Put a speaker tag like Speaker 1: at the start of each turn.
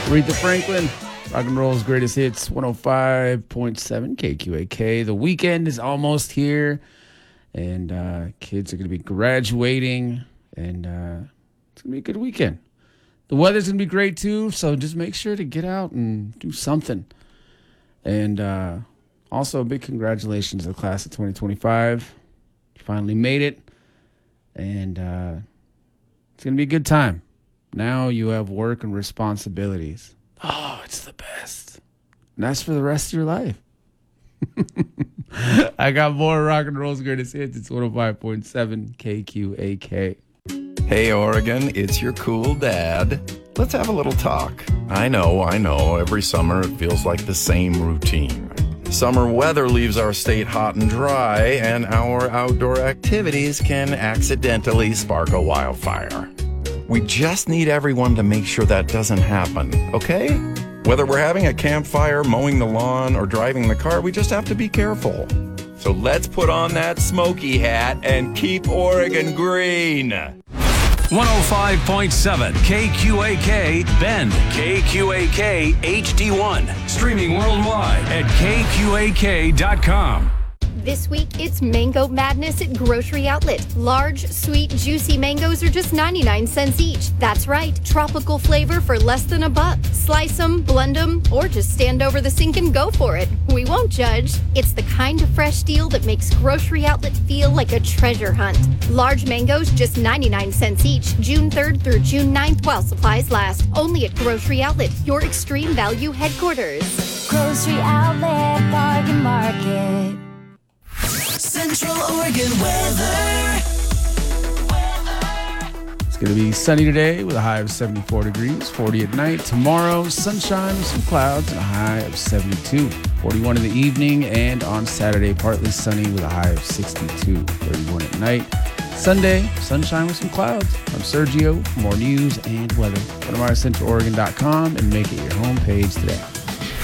Speaker 1: Aretha Franklin, rock and roll's greatest hits, 105.7 KQAK. The weekend is almost here, and kids are going to be graduating, and it's going to be a good weekend. The weather's going to be great, too, so just make sure to get out and do something. And also, a big congratulations to the class of 2025. You finally made it, and it's going to be a good time. Now you have work and responsibilities. Oh, it's the best. And that's for the rest of your life. I got more rock and roll's greatest hits. It's 105.7 KQAK.
Speaker 2: Hey, Oregon, it's your cool dad. Let's have a little talk. I know. Every summer it feels like the same routine. Summer weather leaves our state hot and dry, and our outdoor activities can accidentally spark a wildfire. We just need everyone to make sure that doesn't happen, okay? Whether we're having a campfire, mowing the lawn, or driving the car, we just have to be careful. So let's put on that smoky hat and keep Oregon green.
Speaker 3: 105.7 KQAK Bend, KQAK HD1, streaming worldwide at KQAK.com.
Speaker 4: This week, it's Mango Madness at Grocery Outlet. Large, sweet, juicy mangoes are just 99 cents each. That's right, tropical flavor for less than $1. Slice them, blend them, or just stand over the sink and go for it. We won't judge. It's the kind of fresh deal that makes Grocery Outlet feel like a treasure hunt. Large mangoes, just 99 cents each, June 3rd through June 9th while supplies last. Only at Grocery Outlet, your extreme value headquarters.
Speaker 5: Grocery Outlet Bargain Market.
Speaker 6: Central Oregon weather.
Speaker 1: It's going to be sunny today with a high of 74 degrees, 40 at night. Tomorrow, sunshine with some clouds and a high of 72. 41 in the evening, and on Saturday, partly sunny with a high of 62, 31 at night. Sunday, sunshine with some clouds. I'm Sergio. For more news and weather, go to mycentraloregon.com and make it your homepage today.